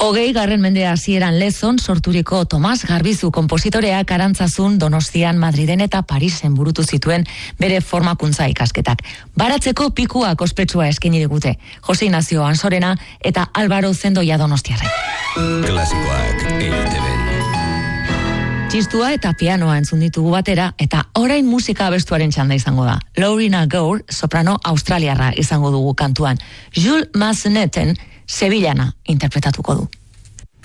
20. mende hasieran Lezon sorturiko Tomas Garbizu konpositoreak Arantzazun, Donostian, Madriden eta Parisen burutu zituen bere formakuntza ikasketak. Baratzeko pikua ospetsua eskaini digute. Jose Ignacio Ansorena eta Álvaro Zendoia Donostiarrek. Klasikoak EITB. Txistua eta pianoa entzun ditugu batera eta orain musika abestuaren txanda izango da. Lorena Gore, soprano australiarra izango dugu kantuan. Jules Masseneten Sevillana interpretatuko du.